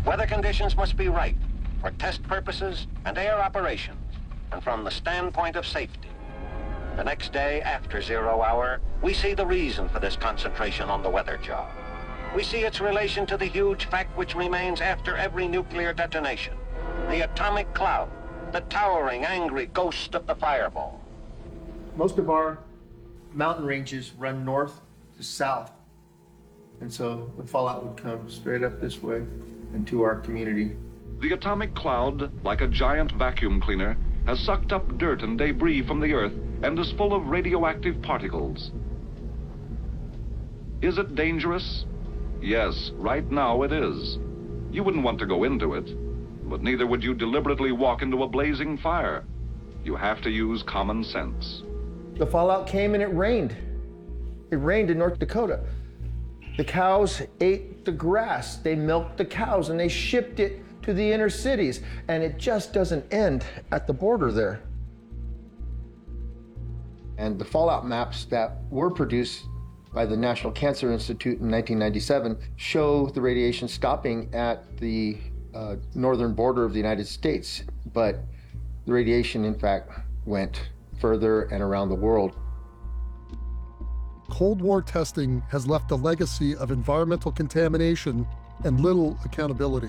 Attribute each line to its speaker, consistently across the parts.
Speaker 1: Weather conditions must be right for test purposes and air operations, and from the standpoint of safety. The next day, after 0 hour, we see the reason for this concentration on the weather job. We see its relation to the huge fact which remains after every nuclear detonation, the atomic cloud, the towering, angry ghost of the fireball.
Speaker 2: Most of our mountain ranges run north to south, and so the fallout would come straight up this way into our community.
Speaker 3: The atomic cloud, like a giant vacuum cleaner, has sucked up dirt and debris from the Earth and is full of radioactive particles. Is it dangerous? Yes, right now it is. You wouldn't want to go into it, but neither would you deliberately walk into a blazing fire. You have to use common sense.
Speaker 2: The fallout came and it rained. It rained in North Dakota. The cows ate the grass. They milked the cows and they shipped it to the inner cities, and it just doesn't end at the border there. And the fallout maps that were produced by the National Cancer Institute in 1997 show the radiation stopping at the northern border of the United States, but the radiation, in fact, went further and around the world.
Speaker 4: Cold War testing has left a legacy of environmental contamination and little accountability.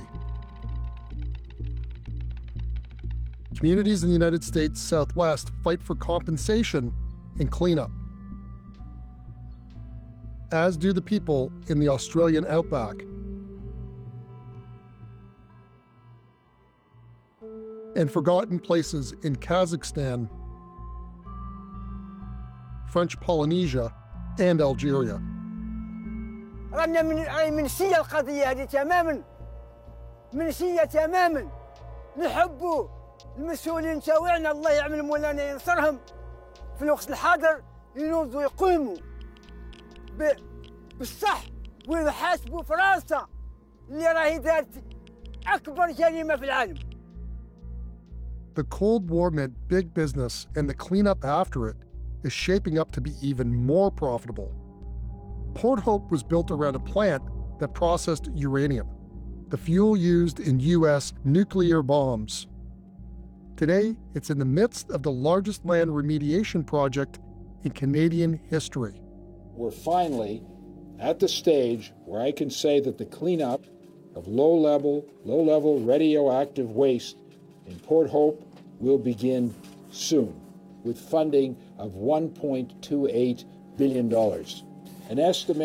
Speaker 4: Communities in the United States Southwest fight for compensation and cleanup, as do the people in the Australian outback. And forgotten places in Kazakhstan, French Polynesia, and Algeria.
Speaker 5: رانا منسية القضية هذه تماما، منسية تماما. نحبوا المسؤولين تاوعنا الله يعمل مولانا ينصرهم في الوقت الحاضر ينوضوا يقوموا بالصح ويحاسبوا فرنسا اللي راهي دارت أكبر جريمة في العالم.
Speaker 4: The Cold War meant big business, and the cleanup after it is shaping up to be even more profitable. Port Hope was built around a plant that processed uranium, the fuel used in U.S. nuclear bombs. Today, it's in the midst of the largest land remediation project in Canadian history.
Speaker 6: We're finally at the stage where I can say that the cleanup of low-level radioactive waste in Port Hope will begin soon, with funding of $1.28 billion. An estimate